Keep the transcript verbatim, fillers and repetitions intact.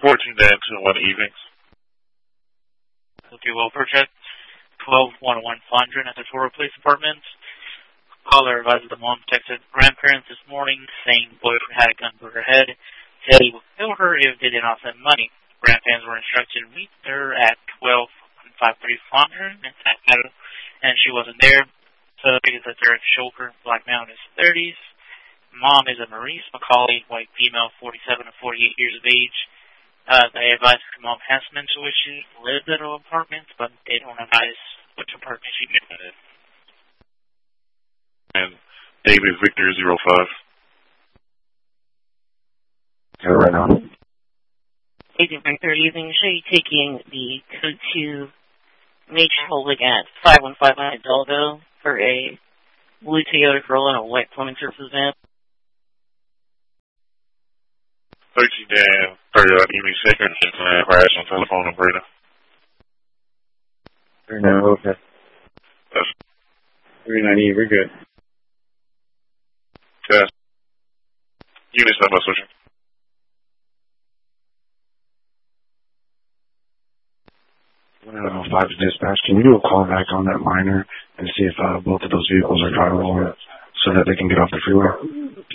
fourteen dash two one evenings. Okay, well, project twelve one one Fondren at the Toro Police Department. Caller advised the mom texted grandparents this morning saying boyfriend had a gun to her head. Said he would kill her if they did not send money. Grandparents were instructed to meet her at twelve five three Fondren, and she wasn't there. So because of Derek Schulker, black male in his thirties. Mom is a Maurice McCauley, white female, forty-seven to forty-eight years of age. Uh, they advise the mom has mental issues, lives at an apartment, but they don't advise which apartment she lives in. And David Victor zero five. Okay, right now. David Victor, evening. Should you taking the code two Major Holding at five one five nine Delgo for a blue Toyota Corolla and a white plumbing services van? thirteen dash thirty evening second, and crash on telephone operator. Three nine, okay. That's Three nine E, we're good. test. Units number switching. one oh five is dispatch. Can you do a call back on that minor and see if uh, both of those vehicles are drivable so that they can get off the freeway?